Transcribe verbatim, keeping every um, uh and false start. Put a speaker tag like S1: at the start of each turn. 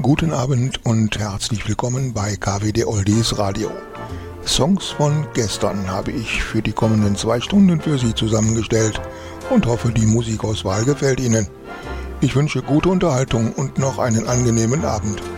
S1: Guten Abend und herzlich willkommen bei K W D Oldies Radio. Songs von gestern habe ich für die kommenden zwei Stunden für Sie zusammengestellt und hoffe, die Musikauswahl gefällt Ihnen. Ich wünsche gute Unterhaltung und noch einen angenehmen Abend.